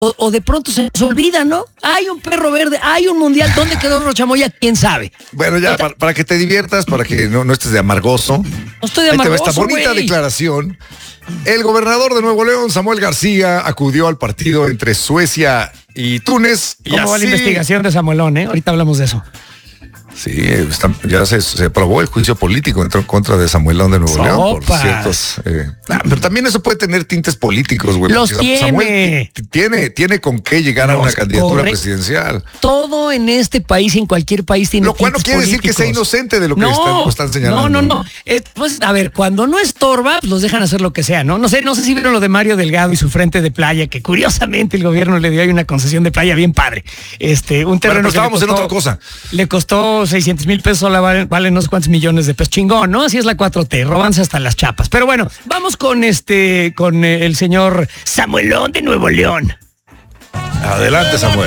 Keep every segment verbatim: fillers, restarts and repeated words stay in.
o, o de pronto se nos olvida, ¿no? Hay un perro verde, hay un mundial. ¿Dónde quedó Rochamoya? ¿Quién sabe? Bueno, ya, para, para que te diviertas, para que no, no estés de amargoso. No estoy de Ahí te va amargoso, esta bonita güey. declaración. El gobernador de Nuevo León, Samuel García, acudió al partido entre Suecia y Túnez. Y ¿Cómo va la así- investigación de Samuelón, eh? Ahorita hablamos de eso. Sí, está- ya se, se aprobó el juicio político entró en contra de Samuelón de Nuevo León por Sopas. ciertos. Eh, ah, pero también eso puede tener tintes políticos, güey. Los porque tiene. Samuel t- tiene. Tiene con qué llegar a Los una candidatura corre- presidencial. Todo en este país, en cualquier país, tiene Lo cual no tintes quiere decir que sea políticos. inocente de lo que están, lo están señalando. No, no, no. Eh, pues, a ver, cuando no estorba, pues los dejan hacer lo que sea, ¿no? No sé, no sé si vieron lo de Mario Delgado y su frente de playa, que curiosamente el gobierno le dio ahí una concesión de playa bien padre. Este, un terreno pero que le estábamos en costó- otra cosa. Le costó seiscientos mil pesos, ahora vale, vale no sé cuántos millones de pesos. Chingón, ¿no? Así es la cuatro T, robanse hasta las chapas. Pero bueno, vamos con este, con eh, el señor Samuelón de Nuevo León. Adelante, Samuel.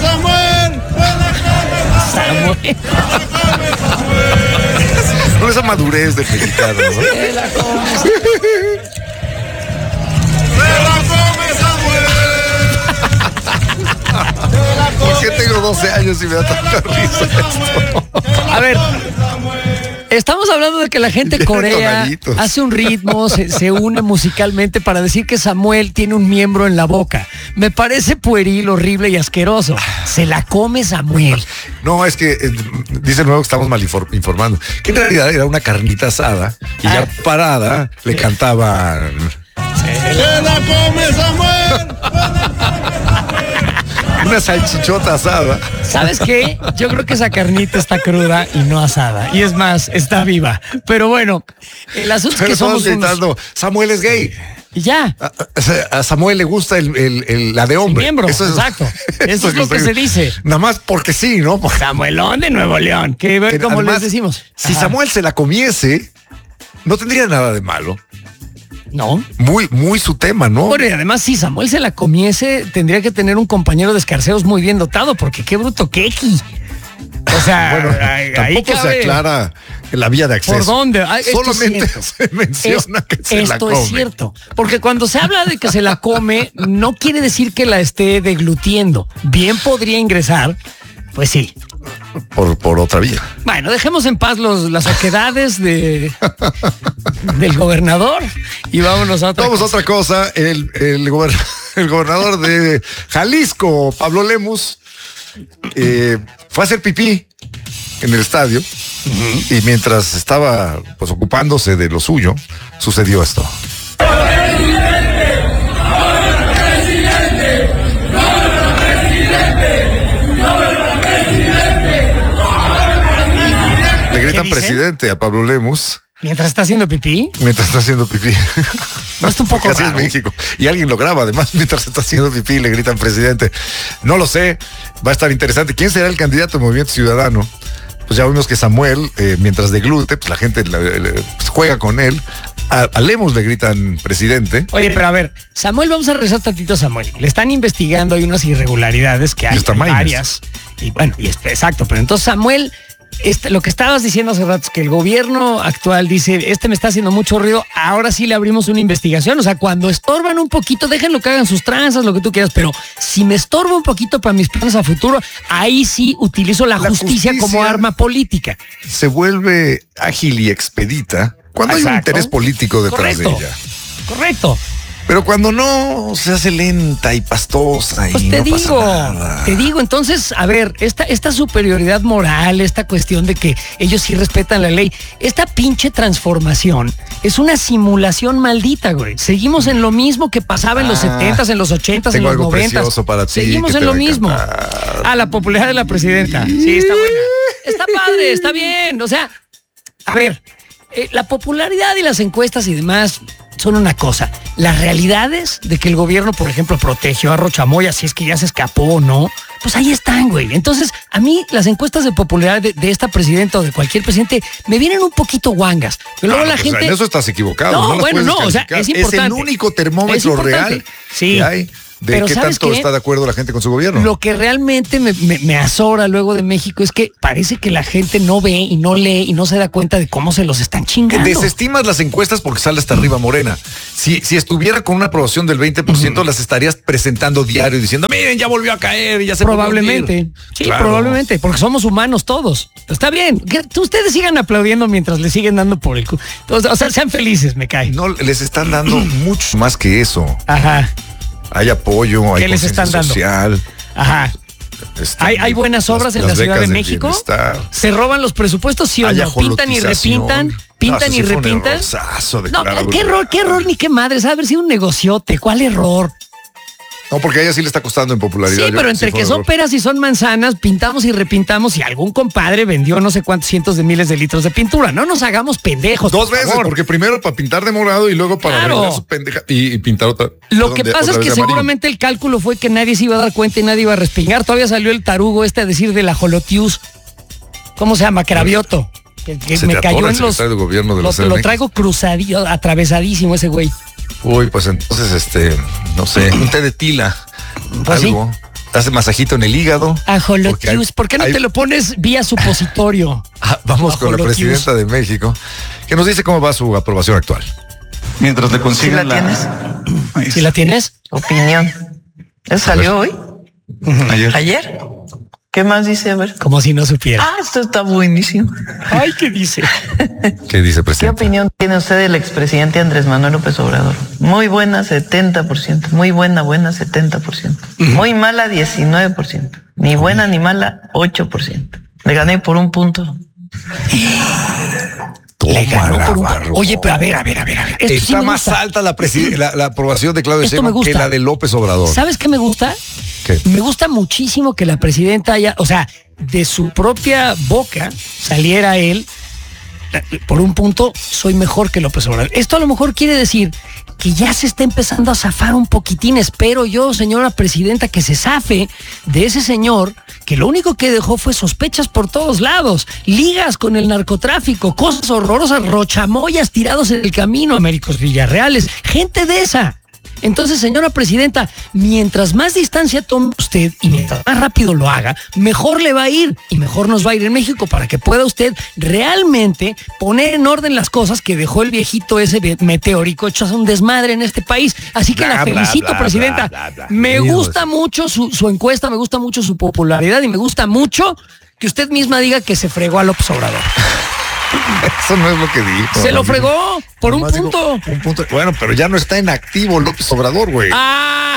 Samuel. Con esa madurez del mexicano, ¿no? Se la come. ¿Por qué tengo doce años y me da tanta risa esto? A ver, estamos hablando de que la gente Bien corea tonaditos. hace un ritmo, se, se une musicalmente para decir que Samuel tiene un miembro en la boca. Me parece pueril, horrible y asqueroso. Se la come Samuel. No, es que eh, dice nuevo que estamos mal infor- informando. Que en realidad era una carnita asada y Ah. ya parada le cantaban. Una salchichota asada. ¿Sabes qué? Yo creo que esa carnita está cruda y no asada. Y es más, está viva. Pero bueno, el asunto es Pero que estamos somos unos... gritando, Samuel es gay. Y ya. A, a- a Samuel le gusta el, el- el- la de hombre. Miembro, exacto. Eso es lo que se dice. Nada más porque sí, ¿no? Porque- Samuelón de Nuevo León. Que, que como además, les decimos. Si Ajá. Samuel se la comiese, no tendría nada de malo. No. Muy, muy su tema, ¿no? Bueno, y además, si Samuel se la comiese, tendría que tener un compañero de escarceos muy bien dotado, porque qué bruto quequi. O sea, Bueno, ahí- ahí tampoco se cabe- aclara la vía de acceso. ¿Por dónde? Ah, esto es Solamente cierto. se menciona Es- que se la esto come. es cierto, porque cuando se habla de que se la come, no quiere decir que la esté deglutiendo. Bien podría ingresar, pues sí. Por, por otra vía. Bueno, dejemos en paz los, las oquedades de, del gobernador y vámonos a otra Vamos a cosa. otra cosa. El, el, gober- el gobernador de Jalisco, Pablo Lemus, eh, fue a hacer pipí en el estadio y mientras estaba pues ocupándose de lo suyo, sucedió esto. Le gritan dice? presidente a Pablo Lemus Mientras está haciendo pipí, mientras está haciendo pipí. no está un poco Porque así es raro. México. Y alguien lo graba, además, mientras está haciendo pipí y le gritan presidente. No lo sé, va a estar interesante. ¿Quién será el candidato del Movimiento Ciudadano? Pues ya vimos que Samuel, eh, mientras deglute, pues la gente le- le- pues juega con él. A, a Lemus le gritan presidente. Oye, pero a ver, Samuel, vamos a regresar tantito a Samuel. Le están investigando, hay unas irregularidades que hay, Los hay tamaños. varias. Y bueno, y este, exacto, pero entonces Samuel, este, lo que estabas diciendo hace rato es que el gobierno actual dice, este me está haciendo mucho ruido, ahora sí le abrimos una investigación. O sea, cuando estorban un poquito, déjenlo que hagan sus tranzas, lo que tú quieras, pero si me estorba un poquito para mis planes a futuro, ahí sí utilizo la, La justicia, como justicia. arma política. Se vuelve ágil y expedita cuando hay un Exacto. interés político detrás Correcto. de ella. Correcto. Pero cuando no, se hace lenta y pastosa y Pues te no pasa digo, nada. te digo, entonces, a ver, esta, esta superioridad moral, esta cuestión de que ellos sí respetan la ley, esta pinche transformación es una simulación maldita, güey. Seguimos en lo mismo que pasaba en los Ah, setentas, en los ochentas, en tengo los algo noventas. precioso para ti Seguimos que en te lo va a mismo. encantar. Ah, la popularidad de la presidenta. Sí, está buena. Está padre, está bien. O sea, a ver, eh, la popularidad y las encuestas y demás son una cosa. Las realidades de que el gobierno, por ejemplo, protegió a Rochamoya, si es que ya se escapó o no, pues ahí están, güey. Entonces, a mí las encuestas de popularidad de, de esta presidenta o de cualquier presidente me vienen un poquito guangas. Pero luego Ah, la pues, gente... en eso estás equivocado. No, No, las bueno, puedes no, o sea, calificar. es importante. Es el único termómetro Es importante. real Sí. que hay de Pero qué ¿sabes tanto qué? está de acuerdo la gente con su gobierno. Lo que realmente me, me, me azora luego de México es que parece que la gente no ve y no lee y no se da cuenta de cómo se los están chingando. Desestimas las encuestas porque sale hasta arriba Morena. Si, si estuviera con una aprobación del veinte por ciento, uh-huh. las estarías presentando diario diciendo, miren, ya volvió a caer y ya se Probablemente. Sí, claro. Probablemente, porque somos humanos todos. Está bien. Que ustedes sigan aplaudiendo mientras le siguen dando por el culo. O sea, sean felices, me cae. No, les están dando mucho más que eso. Ajá. Hay apoyo, hay ¿Qué les están dando? Social. Ajá. Este, ¿Hay, ¿Hay buenas obras las, en la Ciudad de México? ¿Se roban los presupuestos, sí o no? ¿Pintan y repintan? ¿Pintan no, y repintan? No, qué error, qué error, ni qué madre. Sabe haber sido un negociote. ¿Cuál error? No, porque a ella sí le está costando en popularidad. Sí, pero Yo, entre sí que son error. peras y son manzanas, pintamos y repintamos y algún compadre vendió no sé cuántos cientos de miles de litros de pintura. No nos hagamos pendejos. Dos veces, favor. Porque primero para pintar de morado y luego para claro. arreglar su pendeja y, y pintar otra. Lo que de, pasa es que seguramente el cálculo fue que nadie se iba a dar cuenta y nadie iba a respingar. Todavía salió el tarugo este a decir de la Jolotius. ¿Cómo se llama? Cravioto. Que, que me cayó en los. De gobierno de lo, lo traigo cruzadillo, atravesadísimo ese güey. Uy, pues entonces, este, no sé, un té de tila. Pues algo. Sí. Hace masajito en el hígado. Ajolotius. ¿Por qué no hay... te lo pones vía supositorio? Ah, vamos con la presidenta de México, que nos dice cómo va su aprobación actual. Mientras le consigan ¿Sí la, la... tienes? ¿Sí la tienes? Opinión. ¿Eso salió hoy? Ayer. ¿Ayer? ¿Qué más dice? A ver. Como si no supiera. Ah, esto está buenísimo. Ay, ¿qué dice? ¿Qué dice, presidente? ¿Qué opinión tiene usted del expresidente Andrés Manuel López Obrador? Muy buena, setenta por ciento. Muy buena, buena, setenta por ciento. Muy mala, diecinueve por ciento. Ni buena ni mala, ocho por ciento. Le gané por un punto. Le ganó por un... Oye, pero a ver, a ver, a ver. A ver. Esto Está sí más gusta. alta la, preside... la, la aprobación de Claudia Sheinbaum que la de López Obrador. ¿Sabes qué me gusta? ¿Qué? Me gusta muchísimo que la presidenta haya, o sea, de su propia boca saliera él, por un punto, soy mejor que López Obrador. Esto a lo mejor quiere decir que ya se está empezando a zafar un poquitín. Espero yo, señora presidenta, que se zafe de ese señor que lo único que dejó fue sospechas por todos lados, ligas con el narcotráfico, cosas horrorosas, rochamoyas tirados en el camino, Américos Villarreales, gente de esa. Entonces, señora presidenta, mientras más distancia tome usted y mientras más rápido lo haga, mejor le va a ir y mejor nos va a ir en México para que pueda usted realmente poner en orden las cosas que dejó el viejito ese meteórico hecho un desmadre en este país. Así que bla, la felicito, bla, bla, presidenta. Bla, bla, bla, bla. Me Dios. gusta mucho su, su encuesta, me gusta mucho su popularidad y me gusta mucho que usted misma diga que se fregó a López Obrador. Eso no es lo que dijo. Se lo fregó por un punto. Digo, un punto. Bueno, pero ya no está en activo López Obrador, güey. Ah.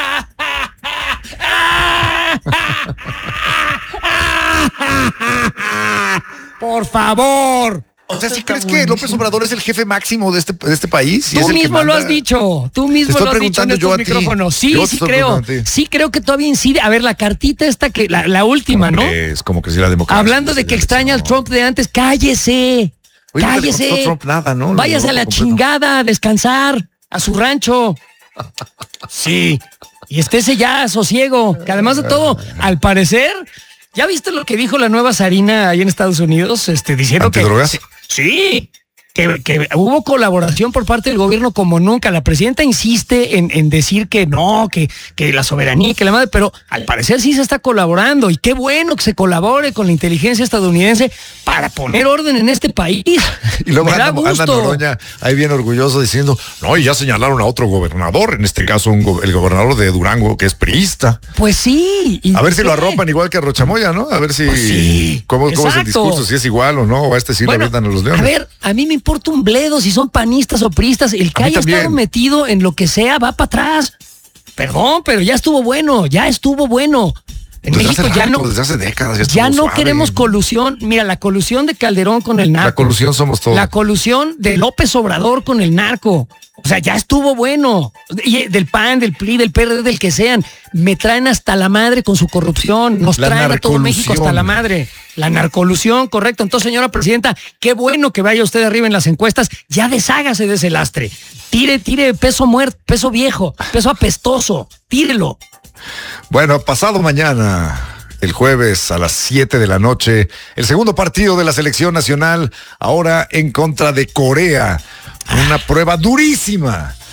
Por favor. O sea, ¿sí crees que López Obrador es el jefe máximo de este, de este país? Tú mismo lo has dicho. Tú mismo lo has dicho en estos micrófonos. Sí, sí creo. Sí creo que todavía incide. A ver, la cartita esta que, la, la última, ¿no? Es como que si la democracia. Hablando de que extraña al Trump de antes, cállese. Oye, cállese. No Trump nada, ¿no? Váyase a la completo. chingada, a descansar, a su rancho. Sí. Y estése ya sosiego. Que además de todo, al parecer, ¿ya viste lo que dijo la nueva Sarina ahí en Estados Unidos? Este, diciendo que. ¿Antidrogas? Sí, que, que hubo colaboración por parte del gobierno como nunca. La presidenta insiste en, en decir que no, que, que la soberanía, que la madre, pero al parecer sí se está colaborando y qué bueno que se colabore con la inteligencia estadounidense para poner orden en este país. Y luego anda, anda Noroña ahí bien orgulloso diciendo, no, y ya señalaron a otro gobernador, en este caso un go- el gobernador de Durango, que es priista. Pues sí. A ver si lo arropan igual que a Rochamoya, ¿no? A ver si, pues sí, cómo, cómo es el discurso, si es igual o no, o a este sí bueno, le avientan a los leones. A ver, a mí me importa un bledo si son panistas o priistas, el que haya estado metido en lo que sea va para atrás. Perdón, pero ya estuvo bueno, ya estuvo bueno. En desde México hace ya rato, no, desde hace décadas, ya, ya no suave. queremos colusión. Mira, la colusión de Calderón con el narco. La colusión somos todos. La colusión de López Obrador con el narco. O sea, ya estuvo bueno. Y del P A N, del P R I, del P R D, del que sean. Me traen hasta la madre con su corrupción. Nos la traen a todo México hasta la madre. La narcolusión, correcto. Entonces, señora presidenta, qué bueno que vaya usted arriba en las encuestas. Ya deshágase de ese lastre. Tire, tire peso muerto, peso viejo, peso apestoso. Tírelo. Bueno, pasado mañana, el jueves a las siete de la noche, el segundo partido de la selección nacional, ahora en contra de Corea. Una prueba durísima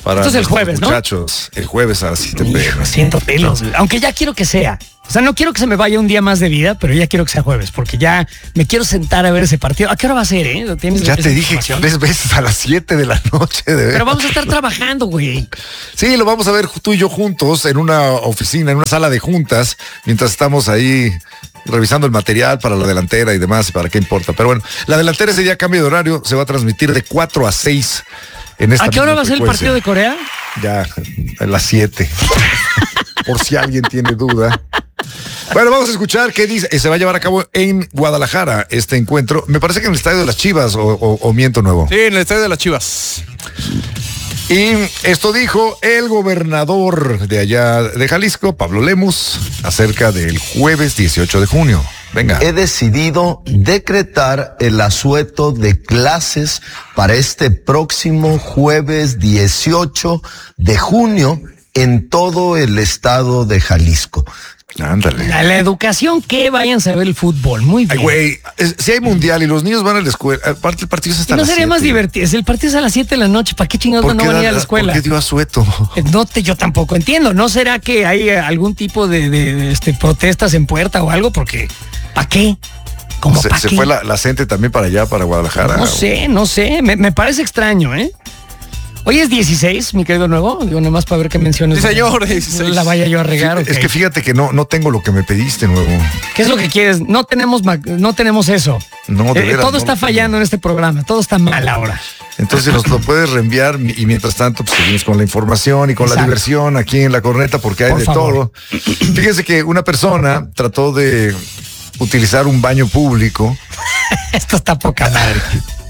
Para Esto es el jueves, ¿no? Muchachos, el jueves a las siete p m. Siento pelos, no. Aunque ya quiero que sea. O sea, no quiero que se me vaya un día más de vida, pero ya quiero que sea jueves, porque ya me quiero sentar a ver ese partido. ¿A qué hora va a ser, eh? ¿Tienes Ya te dije tres veces a las siete de la noche. De ver. Pero vamos a estar trabajando, güey. Sí, lo vamos a ver tú y yo juntos en una oficina, en una sala de juntas, mientras estamos ahí revisando el material para la delantera y demás, para qué importa. Pero bueno, la delantera ese día cambio de horario, se va a transmitir de cuatro a seis. En esta ¿A qué hora va a ser el frecuencia. partido de Corea? Ya, a las siete. Por si alguien tiene duda. Bueno, vamos a escuchar qué dice. Se va a llevar a cabo en Guadalajara este encuentro. Me parece que en el Estadio de las Chivas o, o, o miento nuevo. Sí, en el Estadio de las Chivas. Y esto dijo el gobernador de allá de Jalisco, Pablo Lemus, acerca del jueves dieciocho de junio. Venga. He decidido decretar el asueto de clases para este próximo jueves dieciocho de junio en todo el estado de Jalisco. Ándale. La, la educación, que vayan a ver el fútbol. Muy bien. Ay, güey, es- si hay mundial y los niños van a la escuela, aparte el partido es hasta ¿Y no las sería más siete. divertido? Si el partido es a las siete de la noche, ¿para qué chingados ¿Por no qué van a ir a da- la escuela? ¿Por qué dio asueto? Eh, No te, yo tampoco entiendo. ¿No será que hay eh, algún tipo de, de- de, este, protestas en puerta o algo? Porque, ¿para qué? ¿Cómo Se, para se qué? fue la, la gente también para allá, para Guadalajara. No sé, no sé. Me, me parece extraño, ¿eh? Hoy es dieciséis, mi querido nuevo. Digo, nomás para ver qué menciones. Sí, señor, dieciséis. No la vaya yo a regar. Es ok. que fíjate que no, no tengo lo que me pediste, nuevo. ¿Qué es lo que quieres? No tenemos, ma- no tenemos eso. No, de Eh, veras, todo no está lo fallando tengo. en este programa. Todo está mal ahora. Entonces nos lo puedes reenviar y mientras tanto pues seguimos con la información y con Exacto. la diversión aquí en La Corneta porque hay Por de favor. todo. Fíjense que una persona trató de utilizar un baño público. Esto está poca madre.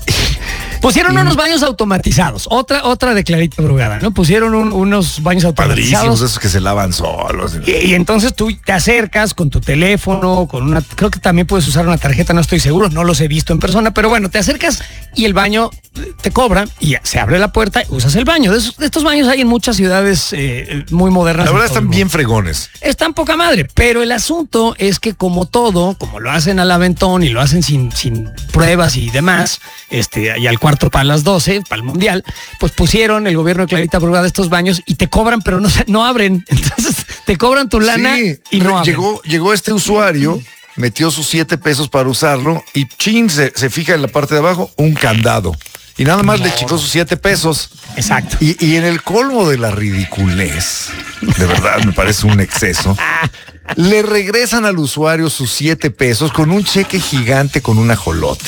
Pusieron unos baños automatizados. Otra, otra de Clarita Brugada, ¿no? Pusieron un- unos baños Padrísimos, automatizados. esos que se lavan solos. Y, y entonces tú te acercas con tu teléfono, con una, creo que también puedes usar una tarjeta, no estoy seguro, no los he visto en persona, pero bueno, te acercas y el baño te cobra y ya, se abre la puerta y usas el baño. De, esos- de estos baños hay en muchas ciudades eh, muy modernas. La en verdad todo el están mundo. bien fregones. Están poca madre, pero el asunto es que como todo, como lo hacen al aventón y lo hacen sin, sin pruebas y demás, este, y al cuarto para las doce, para el mundial, pues pusieron el gobierno de Clarita Brugada estos baños y te cobran, pero no, se- no abren. Entonces te cobran tu lana Sí, y no abren. llegó, llegó este usuario, metió sus siete pesos para usarlo y chin, se, se fija en la parte de abajo un candado. Y nada más le chicó sus siete pesos. Exacto. Y, y en el colmo de la ridiculez, de verdad me parece un exceso, le regresan al usuario sus siete pesos con un cheque gigante con un ajolote.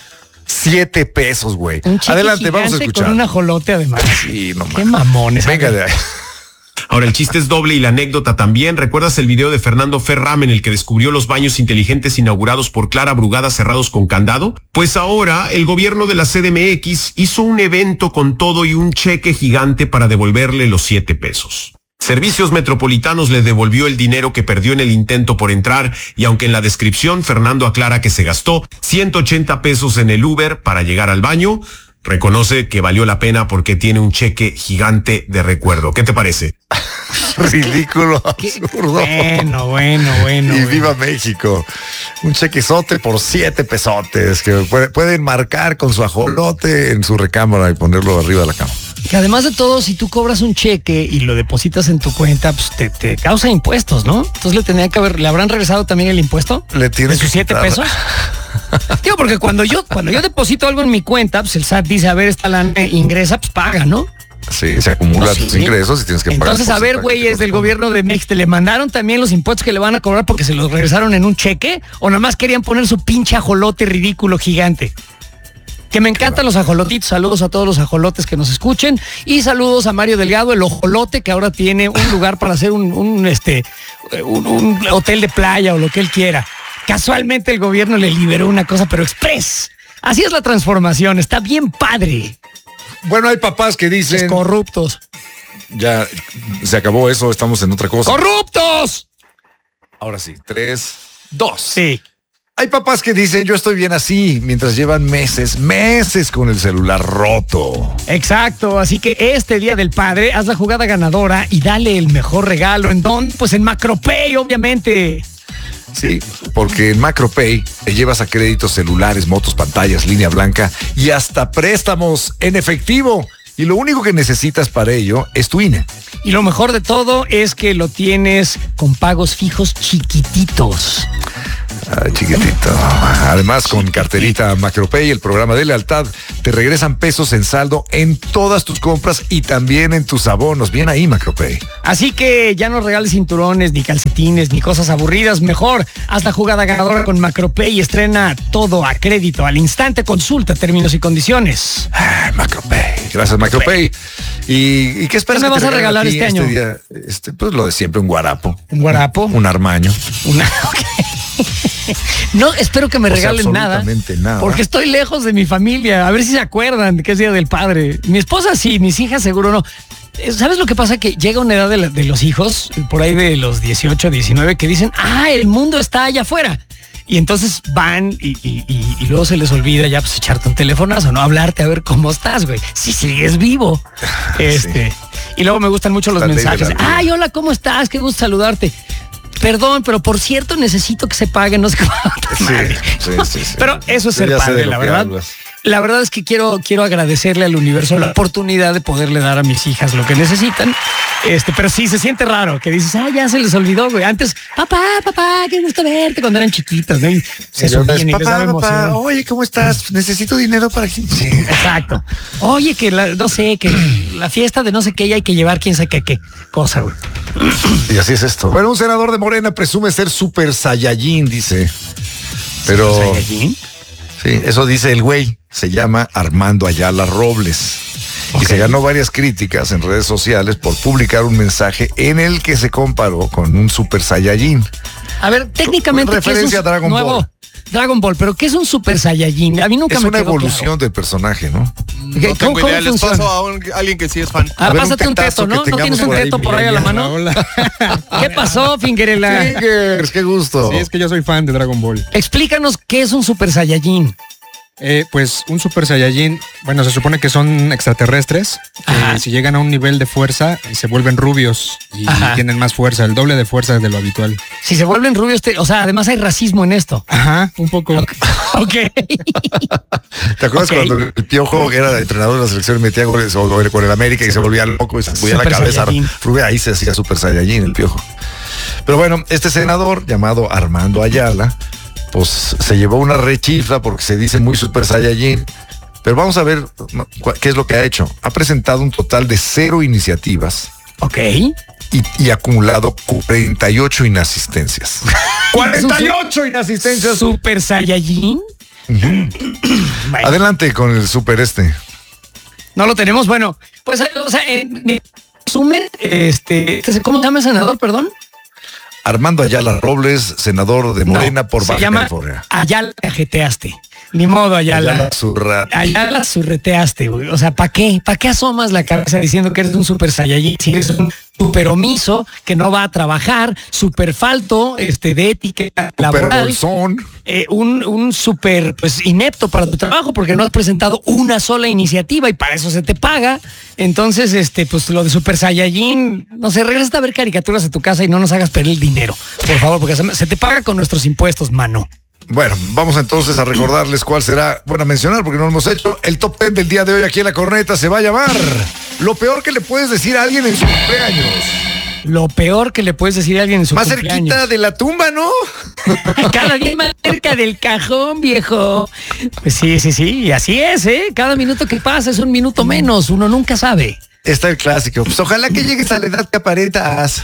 Siete pesos, güey. Un cheque Adelante, vamos a gigante escuchar. con un ajolote además. Sí, no Qué mames. mamones. Venga de ahí. Ahora, el chiste es doble y la anécdota también. ¿Recuerdas el video de Fernando Ferram en el que descubrió los baños inteligentes inaugurados por Clara Brugada cerrados con candado? Pues ahora el gobierno de la C D M X hizo un evento con todo y un cheque gigante para devolverle los siete pesos. Servicios Metropolitanos le devolvió el dinero que perdió en el intento por entrar y aunque en la descripción Fernando aclara que se gastó ciento ochenta pesos en el Uber para llegar al baño, reconoce que valió la pena porque tiene un cheque gigante de recuerdo. ¿Qué te parece? Ridículo, Qué- absurdo. Bueno, bueno, bueno. Y bueno. viva México. Un chequezote por siete pesotes que puede- pueden marcar con su ajolote en su recámara y ponerlo arriba de la cama. Que además de todo, si tú cobras un cheque y lo depositas en tu cuenta, pues te, te causa impuestos, ¿no? Entonces le tenía que haber, ¿le habrán regresado también el impuesto? Le tiene ¿De sus que siete quitar. pesos? Digo, porque cuando yo, cuando yo deposito algo en mi cuenta, pues el S A T dice, a ver, esta lana ingresa, pues paga, ¿no? Sí, se acumulan Sí. tus ingresos y tienes que pagar. Entonces, el a ver, porcentaje güeyes que del corresponde. gobierno de México, ¿le mandaron también los impuestos que le van a cobrar porque se los regresaron en un cheque? ¿O nada más querían poner su pinche ajolote ridículo gigante? Que me encantan los ajolotitos. Saludos a todos los ajolotes que nos escuchen. Y saludos a Mario Delgado, el ojolote, que ahora tiene un lugar para hacer un, un, este, un, un hotel de playa o lo que él quiera. Casualmente el gobierno le liberó una cosa, pero express. Así es la transformación. Está bien padre. Bueno, hay papás que Los dicen, corruptos. ya se acabó eso, estamos en otra cosa. ¡Corruptos! Ahora sí, tres, dos. Sí. Hay papás que dicen, yo estoy bien así, mientras llevan meses, meses con el celular roto. Exacto, así que este Día del Padre haz la jugada ganadora y dale el mejor regalo. ¿En dónde? Pues en Macropay, obviamente. Sí, porque en Macropay te llevas a créditos celulares, motos, pantallas, línea blanca y hasta préstamos en efectivo. y lo único que necesitas para ello es tu I N E. Y lo mejor de todo es que lo tienes con pagos fijos chiquititos. Ay, chiquitito. Además, con carterita Macropay, el programa de lealtad, te regresan pesos en saldo en todas tus compras y también en tus abonos. Bien ahí, Macropay. Así que ya no regales cinturones, ni calcetines, ni cosas aburridas. Mejor, haz la jugada ganadora con Macropay y estrena todo a crédito al instante. Consulta términos y condiciones. Ay, Macropay. Gracias, Macropay. ¿Y, ¿Y qué esperas? ¿Qué me que te vas a regalen regalar ti este año? día? Este, pues lo de siempre, un guarapo. ¿Un guarapo? Un armaño. Una... No, espero que me O sea, regalen nada, absolutamente nada. porque estoy lejos de mi familia. A ver si se acuerdan que es Día del Padre. Mi esposa sí, mis hijas seguro no. ¿Sabes lo que pasa? Que llega una edad de, la, de los hijos, por ahí de los dieciocho, diecinueve, que dicen, ah, el mundo está allá afuera. Y entonces van y, y, y, y luego se les olvida ya pues echarte un telefonazo, ¿no? Hablarte a ver cómo estás, güey. Si sigues vivo. Este. Sí. Y luego me gustan mucho los Está mensajes. Ay, hola, ¿cómo estás? Qué gusto saludarte. Perdón, pero por cierto necesito que se pague, no sé cómo. Sí, sí, sí, sí. Pero eso es Yo ser padre, la verdad. Hablas. La verdad es que quiero, quiero agradecerle al universo la oportunidad de poderle dar a mis hijas lo que necesitan. Este, pero sí, se siente raro que dices, ah, ya se les olvidó, güey. Antes, papá, papá, qué gusto verte cuando eran chiquitas, ¿no? Y se subían y les daba emoción. Oye, ¿cómo estás? Necesito dinero para que... Sí. Exacto. Oye, que la, no sé, que la fiesta de no sé qué ya hay que llevar quién sabe qué, qué cosa, güey. Y así es esto. Bueno, un senador de Morena presume ser super saiyajin, dice. Pero... ¿Super saiyajin? Sí, eso dice el güey. Se llama Armando Ayala Robles. Okay. Y se ganó varias críticas en redes sociales por publicar un mensaje en el que se comparó con un super saiyajin. A ver, técnicamente, referencia a Dragon nuevo? Ball. Dragon Ball, pero ¿qué es un super saiyajin? A mí nunca es me una quedó evolución claro. del personaje, ¿no? No tengo idea, les paso a, un, a alguien que sí es fan. Ah, pásate un teto, ¿no? ¿No tienes un teto por ahí a la mano? ¿Qué pasó, Fingerela? Fingers, qué gusto. Sí, es que yo soy fan de Dragon Ball. Explícanos qué es un super saiyajin. Eh, pues un super saiyajin, bueno, se supone que son extraterrestres, que si llegan a un nivel de fuerza se vuelven rubios y Ajá. tienen más fuerza, el doble de fuerza de lo habitual. Si se vuelven rubios, te, o sea, además hay racismo en esto. Ajá, un poco. Ok. okay. ¿Te acuerdas okay. cuando el Piojo era entrenador de la selección y metía goles con el América y se volvía loco y se subía la cabeza rubia? Ahí se hacía super saiyajin el Piojo. Pero bueno, este senador llamado Armando Ayala pues se llevó una rechifla porque se dice muy super saiyajin. Pero vamos a ver qué es lo que ha hecho. Ha presentado un total de cero iniciativas. Ok. Y, y acumulado cuarenta y ocho inasistencias. ¡cuarenta y ocho inasistencias! ¿Super saiyajin? Uh-huh. Bueno. Adelante con el super este. No lo tenemos. Bueno, pues, o sea, en resumen, este, ¿cómo se llama el senador, perdón? Armando Ayala Robles, senador de Morena no, por Baja California. Ayala cajeteaste. Ni modo, Ayala. Ayala, surra... Ayala surreteaste, güey. O sea, ¿para qué? ¿Para qué asomas la cabeza diciendo que eres un super saiyajin? Si eres un super omiso que no va a trabajar, super falto este, de ética laboral. Eh, un, un super pues, inepto para tu trabajo porque no has presentado una sola iniciativa y para eso se te paga. Entonces, este, pues lo de super saiyajin, no sé, regresa a ver caricaturas a tu casa y no nos hagas perder el dinero, por favor, porque se, se te paga con nuestros impuestos, mano. Bueno, vamos entonces a recordarles cuál será, bueno, a mencionar porque no lo hemos hecho. El top ten del día de hoy aquí en La Corneta se va a llamar lo peor que le puedes decir a alguien en su cumpleaños. Lo peor que le puedes decir a alguien en su más cumpleaños. Más cerquita de la tumba, ¿no? Cada día más cerca del cajón, viejo. Pues sí, sí, sí, y así es, ¿eh? Cada minuto que pasa es un minuto menos, uno nunca sabe. Está el clásico. Pues ojalá que llegues a la edad que aparentas.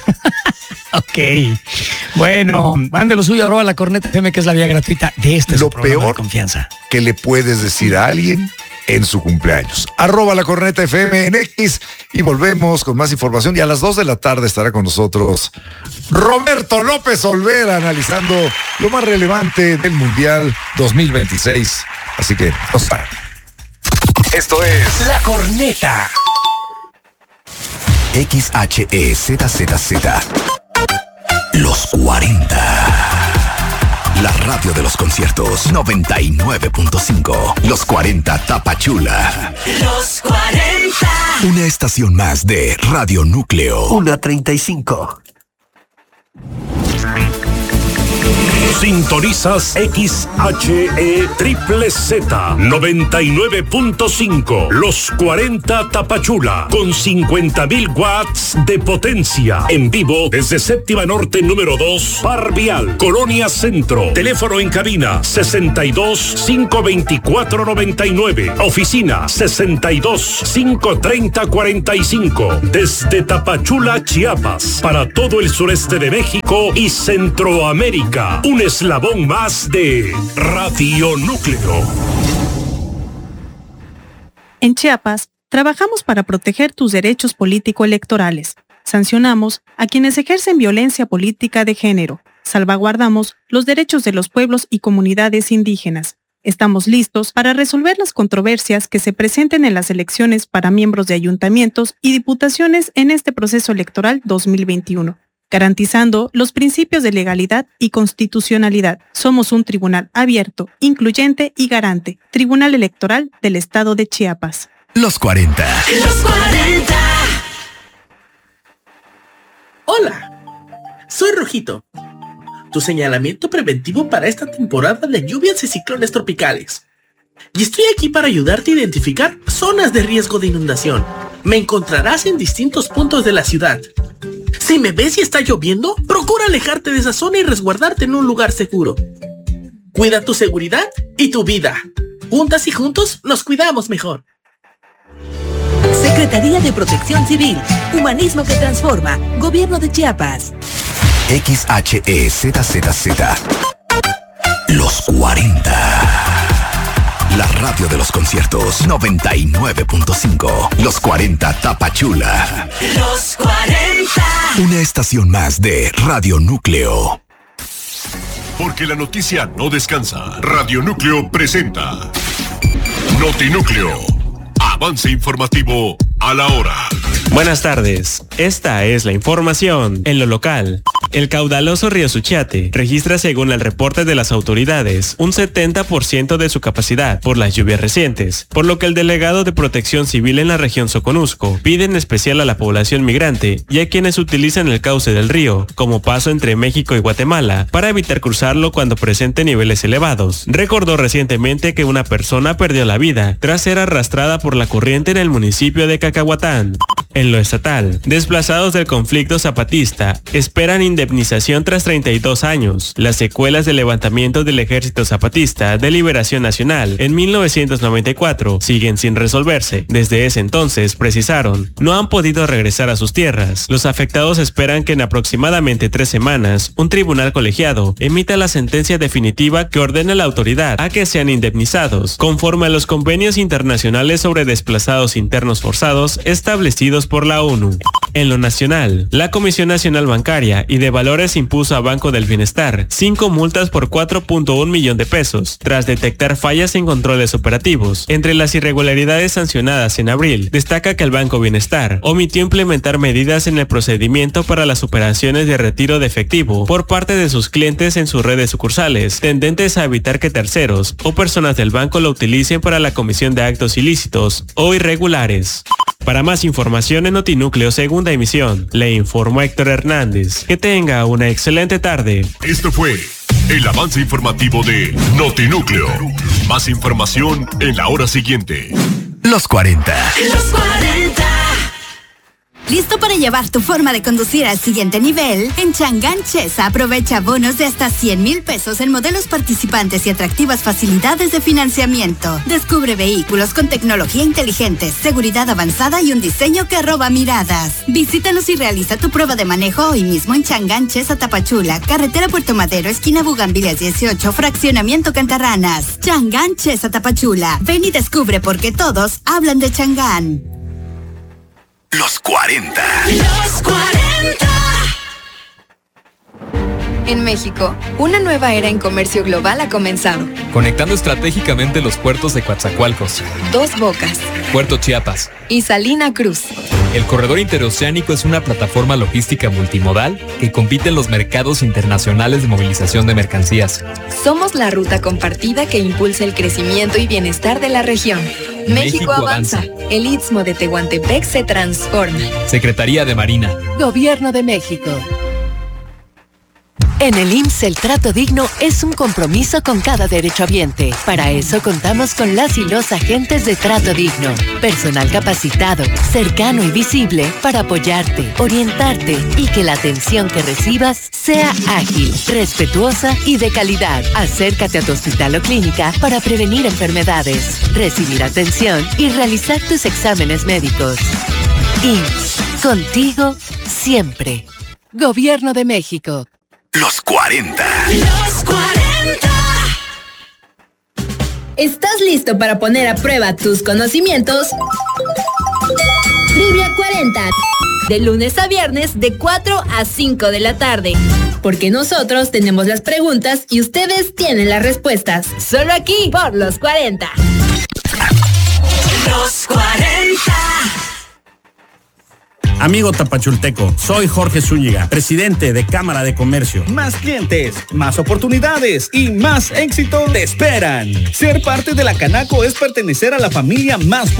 Ok. Bueno, mande lo suyo, arroba La Corneta F M, que es la vía gratuita de este lo programa peor de confianza. Que le puedes decir a alguien en su cumpleaños. Arroba La Corneta F M en X y volvemos con más información. Y a las dos de la tarde estará con nosotros Roberto López Olvera analizando lo más relevante del Mundial dos mil veintiséis. Así que, no saben. Esto es La Corneta. X H E Z Z Z. Los cuarenta. La radio de los conciertos noventa y nueve punto cinco. Los cuarenta Tapachula. Los cuarenta. Una estación más de Radio Núcleo. Una treinta y cinco. Sintonizas X H E Triple Z noventa y nueve punto cinco, Los cuarenta Tapachula, con cincuenta mil watts de potencia. En vivo desde Séptima Norte número dos, Par Vial, Colonia Centro. Teléfono en cabina sesenta y dos, cinco veinticuatro, noventa y nueve. Oficina sesenta y dos, cinco treinta, cuarenta y cinco. Desde Tapachula, Chiapas, para todo el sureste de México y Centroamérica. Un eslabón más de Radio Núcleo. En Chiapas, trabajamos para proteger tus derechos político-electorales. Sancionamos a quienes ejercen violencia política de género. Salvaguardamos los derechos de los pueblos y comunidades indígenas. Estamos listos para resolver las controversias que se presenten en las elecciones para miembros de ayuntamientos y diputaciones en este proceso electoral dos mil veintiuno. Garantizando los principios de legalidad y constitucionalidad. Somos un tribunal abierto, incluyente y garante. Tribunal Electoral del Estado de Chiapas. Los cuarenta. Los cuarenta. Hola, soy Rojito, tu señalamiento preventivo para esta temporada de lluvias y ciclones tropicales. Y estoy aquí para ayudarte a identificar zonas de riesgo de inundación. Me encontrarás en distintos puntos de la ciudad. Si me ves y está lloviendo, procura alejarte de esa zona y resguardarte en un lugar seguro. Cuida tu seguridad y tu vida. Juntas y juntos nos cuidamos mejor. Secretaría de Protección Civil, Humanismo que Transforma, Gobierno de Chiapas. X H E Z Z Z. Los cuarenta. La radio de los conciertos noventa y nueve punto cinco. Los cuarenta Tapachula. Los cuarenta. Una estación más de Radio Núcleo. Porque la noticia no descansa. Radio Núcleo presenta Notinúcleo. Avance informativo a la hora. Buenas tardes. Esta es la información en lo local. El caudaloso río Suchiate registra, según el reporte de las autoridades, un setenta por ciento de su capacidad por las lluvias recientes, por lo que el delegado de Protección Civil en la región Soconusco pide en especial a la población migrante y a quienes utilizan el cauce del río como paso entre México y Guatemala para evitar cruzarlo cuando presente niveles elevados. Recordó recientemente que una persona perdió la vida tras ser arrastrada por la corriente en el municipio de Cacahuatán. En lo estatal, desplazados del conflicto zapatista esperan indemnización tras treinta y dos años. Las secuelas del levantamiento del Ejército Zapatista de Liberación Nacional en mil novecientos noventa y cuatro siguen sin resolverse. Desde ese entonces, precisaron, no han podido regresar a sus tierras. Los afectados esperan que en aproximadamente tres semanas, un tribunal colegiado emita la sentencia definitiva que ordena a la autoridad a que sean indemnizados, conforme a los convenios internacionales sobre desplazados internos forzados establecidos por la ONU. En lo nacional, la Comisión Nacional Bancaria y de Valores impuso a Banco del Bienestar cinco multas por cuatro punto uno millón de pesos, tras detectar fallas en controles operativos. Entre las irregularidades sancionadas en abril, destaca que el Banco Bienestar omitió implementar medidas en el procedimiento para las operaciones de retiro de efectivo por parte de sus clientes en sus redes sucursales, tendentes a evitar que terceros o personas del banco lo utilicen para la comisión de actos ilícitos o irregulares. Para más información en Notinúcleo Segunda Emisión, le informó Héctor Hernández. Que tenga una excelente tarde. Esto fue el avance informativo de Notinúcleo. Más información en la hora siguiente. Los cuarenta. Los cuarenta. ¿Listo para llevar tu forma de conducir al siguiente nivel? En Chang'an Chesa aprovecha bonos de hasta cien mil pesos en modelos participantes y atractivas facilidades de financiamiento. Descubre vehículos con tecnología inteligente, seguridad avanzada y un diseño que roba miradas. Visítanos y realiza tu prueba de manejo hoy mismo en Chang'an Chesa Tapachula, carretera Puerto Madero, esquina Bugambilias dieciocho, fraccionamiento Cantarranas. Chang'an Chesa Tapachula. Ven y descubre por qué todos hablan de Chang'an. Los cuarenta. Los cuarenta. En México, una nueva era en comercio global ha comenzado. Conectando estratégicamente los puertos de Coatzacoalcos, Dos Bocas Puerto Chiapas y Salina Cruz. El corredor interoceánico es una plataforma logística multimodal que compite en los mercados internacionales de movilización de mercancías. Somos la ruta compartida que impulsa el crecimiento y bienestar de la región. México, México avanza. avanza. El Istmo de Tehuantepec se transforma. Secretaría de Marina. Gobierno de México. En el I M S S el trato digno es un compromiso con cada derechohabiente. Para eso contamos con las y los agentes de Trato Digno. Personal capacitado, cercano y visible para apoyarte, orientarte y que la atención que recibas sea ágil, respetuosa y de calidad. Acércate a tu hospital o clínica para prevenir enfermedades, recibir atención y realizar tus exámenes médicos. I M S S, contigo siempre. Gobierno de México. Los cuarenta. Los cuarenta. ¿Estás listo para poner a prueba tus conocimientos? Trivia cuarenta. De lunes a viernes de cuatro a cinco de la tarde. Porque nosotros tenemos las preguntas y ustedes tienen las respuestas. Solo aquí por Los cuarenta. Los cuarenta. Amigo tapachulteco, soy Jorge Zúñiga, presidente de Cámara de Comercio. Más clientes, más oportunidades y más éxito te esperan. Ser parte de la Canaco es pertenecer a la familia más